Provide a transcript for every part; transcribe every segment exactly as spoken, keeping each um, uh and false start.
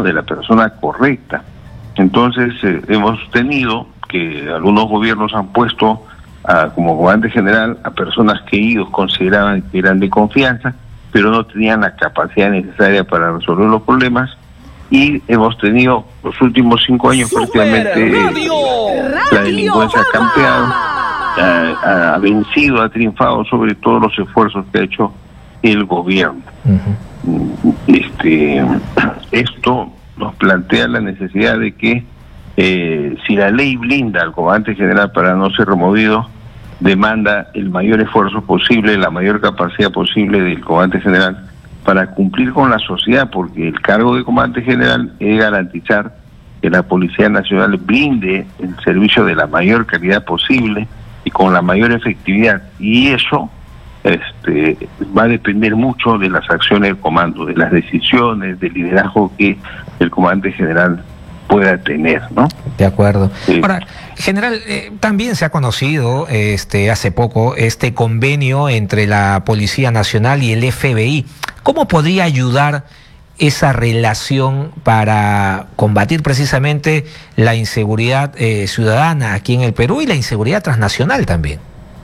de la persona correcta. Entonces eh, hemos tenido que algunos gobiernos han puesto a, como comandante general a personas que ellos consideraban que eran de confianza, pero no tenían la capacidad necesaria para resolver los problemas, y hemos tenido los últimos cinco años prácticamente eh, la delincuencia ha campeado, ha, ha vencido, ha triunfado sobre todos los esfuerzos que ha hecho el gobierno. Uh-huh. Este, esto nos plantea la necesidad de que eh, si la ley blinda al comandante general para no ser removido, demanda el mayor esfuerzo posible, la mayor capacidad posible del comandante general para cumplir con la sociedad, porque el cargo de comandante general es garantizar que la Policía Nacional brinde el servicio de la mayor calidad posible y con la mayor efectividad, y eso este, va a depender mucho de las acciones del comando, de las decisiones, del liderazgo que el comandante general pueda tener, ¿no? De acuerdo. Sí. Ahora, general, eh, también se ha conocido este hace poco este convenio entre la Policía Nacional y el F B I. ¿Cómo podría ayudar esa relación para combatir precisamente la inseguridad eh, ciudadana aquí en el Perú y la inseguridad transnacional también?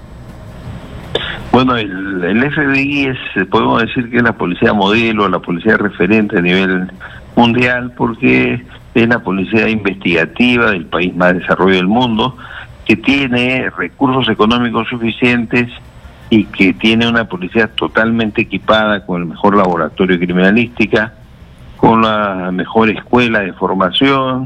Bueno, el, el F B I es, podemos decir que es la policía modelo, la policía referente a nivel mundial, porque es la policía investigativa del país más desarrollado del mundo, que tiene recursos económicos suficientes y que tiene una policía totalmente equipada con el mejor laboratorio de criminalística, con la mejor escuela de formación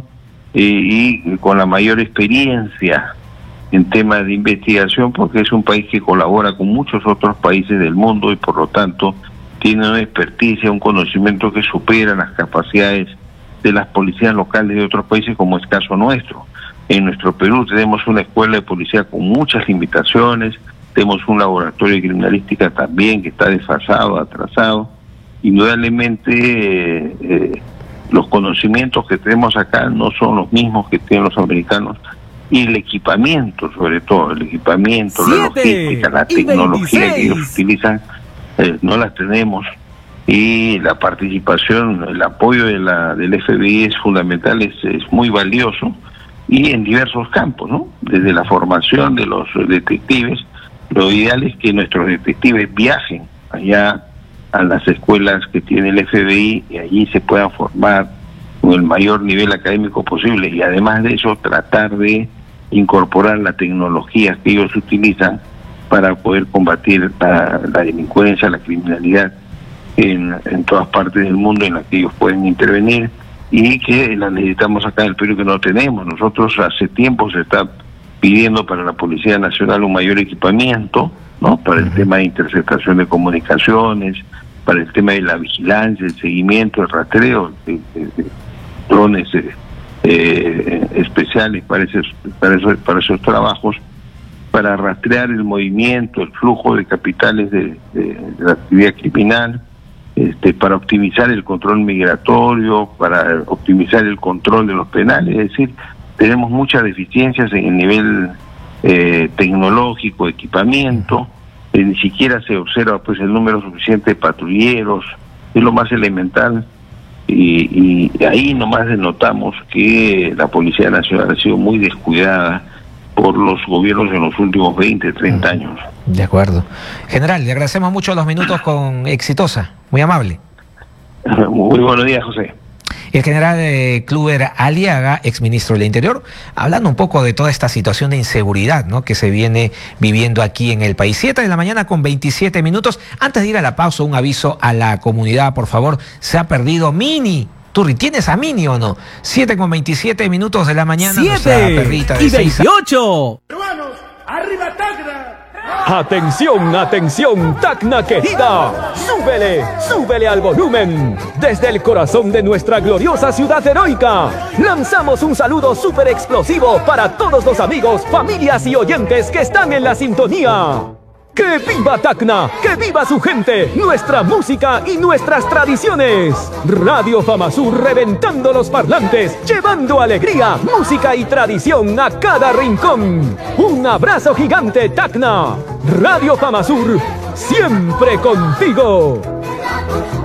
y, y con la mayor experiencia en temas de investigación, porque es un país que colabora con muchos otros países del mundo y por lo tanto tiene una experticia, un conocimiento que supera las capacidades de las policías locales de otros países, como es el caso nuestro. En nuestro Perú tenemos una escuela de policía con muchas limitaciones, tenemos un laboratorio de criminalística también que está desfasado, atrasado. Indudablemente eh, eh, los conocimientos que tenemos acá no son los mismos que tienen los americanos, y el equipamiento, sobre todo, el equipamiento, la logística, la tecnología que ellos utilizan, eh, no las tenemos, y la participación, el apoyo de la del F B I es fundamental, es, es muy valioso, y en diversos campos, ¿no? Desde la formación de los detectives, lo ideal es que nuestros detectives viajen allá a las escuelas que tiene el F B I y allí se puedan formar con el mayor nivel académico posible, y además de eso tratar de incorporar la tecnología que ellos utilizan para poder combatir la, la delincuencia, la criminalidad en, en todas partes del mundo en las que ellos pueden intervenir, y que la necesitamos acá en el Perú, que no tenemos. Nosotros hace tiempo se está pidiendo para la Policía Nacional un mayor equipamiento, ¿no? Para el tema de interceptación de comunicaciones, para el tema de la vigilancia, el seguimiento, el rastreo, de, de, de drones eh, eh, especiales para esos, para, esos, para esos trabajos, para rastrear el movimiento, el flujo de capitales de, de, de la actividad criminal, este, para optimizar el control migratorio, para optimizar el control de los penales. Es decir, tenemos muchas deficiencias en el nivel eh, tecnológico, equipamiento, eh, ni siquiera se observa pues el número suficiente de patrulleros, es lo más elemental, y, y ahí nomás denotamos que la Policía Nacional ha sido muy descuidada por los gobiernos en los últimos veinte, treinta años. De acuerdo. General, le agradecemos mucho los minutos con Exitosa, muy amable. Muy buenos días, José. El general eh, Kluber Aliaga, exministro del Interior, hablando un poco de toda esta situación de inseguridad, ¿no?, que se viene viviendo aquí en el país. Siete de la mañana con veintisiete minutos. Antes de ir a la pausa, un aviso a la comunidad, por favor. Se ha perdido Mini. Turri, ¿tienes a Mini o no? Siete con veintisiete minutos de la mañana. Siete y veintiocho. Peruanos, arriba Tacna. Atención, atención, Tacna querida. Súbele, súbele al volumen. Desde el corazón de nuestra gloriosa ciudad heroica, lanzamos un saludo súper explosivo para todos los amigos, familias y oyentes que están en la sintonía. ¡Que viva Tacna! ¡Que viva su gente! ¡Nuestra música y nuestras tradiciones! Radio Famasur reventando los parlantes, llevando alegría, música y tradición a cada rincón. ¡Un abrazo gigante, Tacna! Radio Famasur, siempre contigo.